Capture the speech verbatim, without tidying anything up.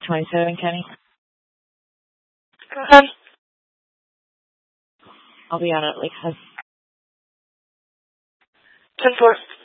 twenty-seven, Kenny? Okay. I'll be on it like ten four.